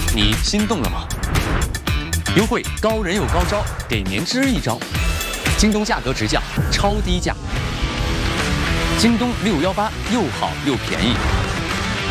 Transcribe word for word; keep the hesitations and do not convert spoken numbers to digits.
你心动了吗？优惠高人有高招，给您支一招。京东价格直降，超低价。京东六幺八又好又便宜。